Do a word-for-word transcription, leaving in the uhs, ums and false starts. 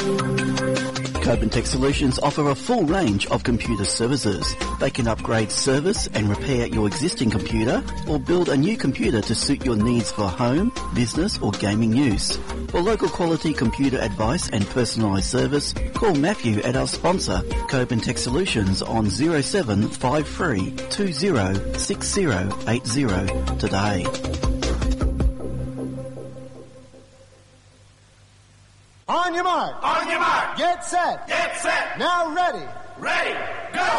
Coben Tech Solutions offer a full range of computer services. They can upgrade, service and repair your existing computer or build a new computer to suit your needs for home, business or gaming use. For local quality computer advice and personalised service, call Matthew at our sponsor, Coben Tech Solutions on zero seven five three two zero six zero eight zero today. On your mark. On your mark. Get set. Get set. Now ready. Ready. Go.